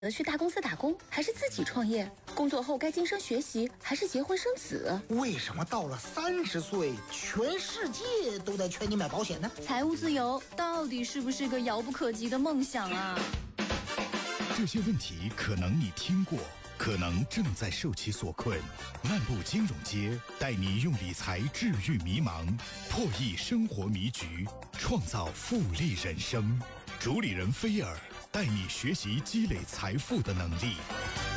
去大公司打工，还是自己创业？工作后该晋升学习，还是结婚生子？ 为什么到了30岁，全世界都在劝你买保险呢？ 财务自由到底是不是个遥不可及的梦想啊？ 这些问题可能你听过，可能正在受其所困。漫步金融街，带你用理财治愈迷茫，破译生活迷局，创造复利人生。主理人菲尔带你学习积累财富的能力。